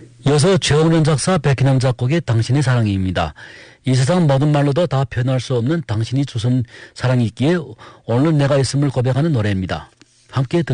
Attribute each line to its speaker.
Speaker 1: 이어서 최홍련 작사, 백희남 작곡의 당신의 사랑이입니다. 이 세상 모든 말로도 다 표현할 수 없는 당신이 주선 사랑이 있기에 오늘 내가 있음을 고백하는 노래입니다. 함께